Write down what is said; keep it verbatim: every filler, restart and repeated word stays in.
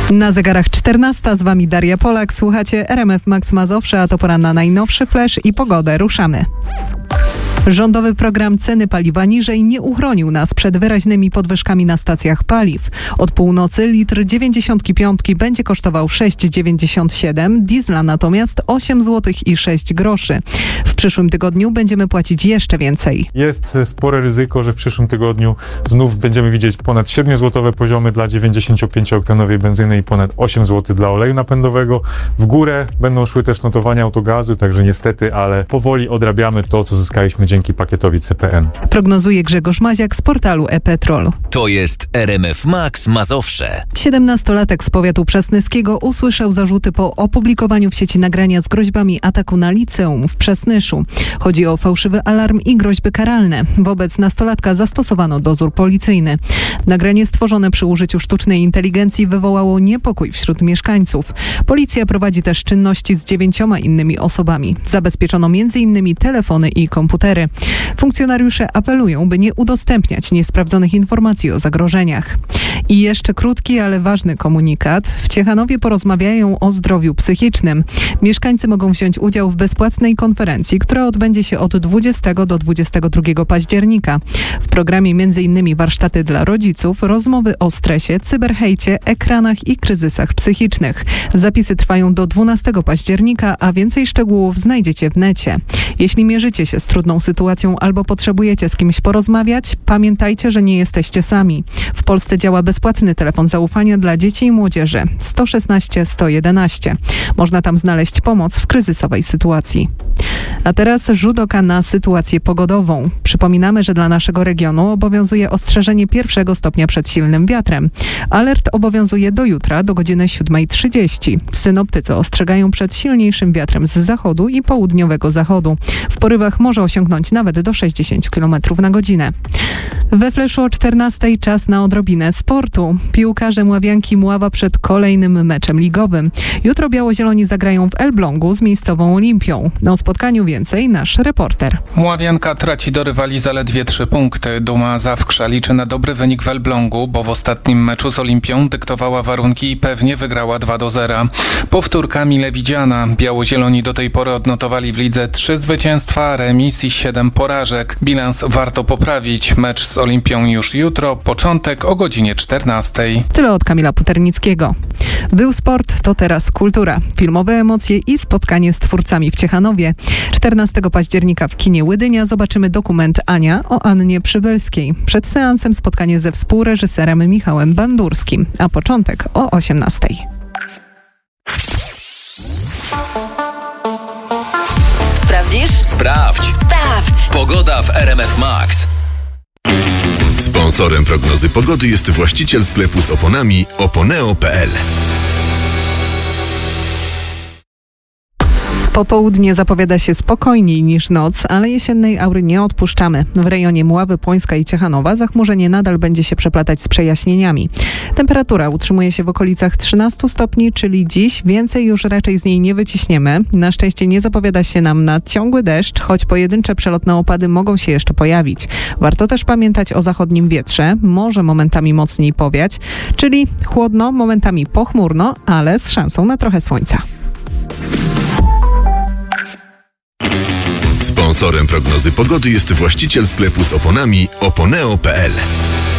Na zegarach czternasta, z wami Daria Polak, słuchacie R M F Max Mazowsze, a to pora na najnowszy flash i pogodę. Ruszamy. Rządowy program ceny paliwa niżej nie uchronił nas przed wyraźnymi podwyżkami na stacjach paliw. Od północy litr dziewięćdziesiąt pięć będzie kosztował sześć dziewięćdziesiąt siedem, diesla natomiast osiem złotych i sześć groszy. W przyszłym tygodniu będziemy płacić jeszcze więcej. Jest spore ryzyko, że w przyszłym tygodniu znów będziemy widzieć ponad siedmiozłotowe poziomy dla dziewięćdziesięciopięciooktanowej benzyny i ponad osiem złotych dla oleju napędowego. W górę będą szły też notowania autogazu, także niestety, ale powoli odrabiamy to, co zyskaliśmy dzięki pakietowi C P N. Prognozuje Grzegorz Maziak z portalu e-Petrol. To jest R M F Max Mazowsze. siedemnastolatek z powiatu przasnyskiego usłyszał zarzuty po opublikowaniu w sieci nagrania z groźbami ataku na liceum w Przasnyszu. Chodzi o fałszywy alarm i groźby karalne. Wobec nastolatka zastosowano dozór policyjny. Nagranie stworzone przy użyciu sztucznej inteligencji wywołało niepokój wśród mieszkańców. Policja prowadzi też czynności z dziewięcioma innymi osobami. Zabezpieczono między innymi telefony i komputery. Funkcjonariusze apelują, by nie udostępniać niesprawdzonych informacji o zagrożeniach. I jeszcze krótki, ale ważny komunikat. W Ciechanowie porozmawiają o zdrowiu psychicznym. Mieszkańcy mogą wziąć udział w bezpłatnej konferencji, która odbędzie się od dwudziestego do dwudziestego drugiego października. W programie między innymi warsztaty dla rodziców, rozmowy o stresie, cyberhejcie, ekranach i kryzysach psychicznych. Zapisy trwają do dwunastego października, a więcej szczegółów znajdziecie w necie. Jeśli mierzycie się z trudną sytuacją albo potrzebujecie z kimś porozmawiać, pamiętajcie, że nie jesteście sami. W Polsce działa bezpłatny telefon zaufania dla dzieci i młodzieży sto szesnaście sto jedenaście. Można tam znaleźć pomoc w kryzysowej sytuacji. A teraz rzut oka na sytuację pogodową. Przypominamy, że dla naszego regionu obowiązuje ostrzeżenie pierwszego stopnia przed silnym wiatrem. Alert obowiązuje do jutra do godziny siódma trzydzieści. Synoptycy ostrzegają przed silniejszym wiatrem z zachodu i południowego zachodu. W porywach może osiągnąć nawet do sześćdziesiąt kilometrów na godzinę. We fleszu o czternastej czas na odrobinę sportu. Piłkarze Mławianki Mława przed kolejnym meczem ligowym. Jutro biało-zieloni zagrają w Elblągu z miejscową Olimpią. O spotkaniu więcej nasz reporter. Mławianka traci do rywali zaledwie trzy punkty. Duma Zawkrza liczy na dobry wynik w Elblągu, bo w ostatnim meczu z Olimpią dyktowała warunki i pewnie wygrała dwa do zera. Powtórka mile widziana. Biało-zieloni do tej pory odnotowali w lidze trzy zwycięstwa, remis i siedem porażek. Bilans warto poprawić. Mecz z Olimpią już jutro, początek o godzinie czternastej. Tyle od Kamila Puternickiego. Był sport, to teraz kultura. Filmowe emocje i spotkanie z twórcami w Ciechanowie. czternastego października w kinie Łydynia zobaczymy dokument Ania o Annie Przybylskiej. Przed seansem spotkanie ze współreżyserem Michałem Bandurskim, a początek o osiemnastej. Sprawdzisz? Sprawdź. Sprawdź. Pogoda w R M F Max. Sponsorem prognozy pogody jest właściciel sklepu z oponami oponeo kropka p l. Popołudnie zapowiada się spokojniej niż noc, ale jesiennej aury nie odpuszczamy. W rejonie Mławy, Płońska i Ciechanowa zachmurzenie nadal będzie się przeplatać z przejaśnieniami. Temperatura utrzymuje się w okolicach trzynastu stopni, czyli dziś więcej już raczej z niej nie wyciśniemy. Na szczęście nie zapowiada się nam na ciągły deszcz, choć pojedyncze przelotne opady mogą się jeszcze pojawić. Warto też pamiętać o zachodnim wietrze, może momentami mocniej powiać, czyli chłodno, momentami pochmurno, ale z szansą na trochę słońca. Sponsorem prognozy pogody jest właściciel sklepu z oponami oponeo kropka p l.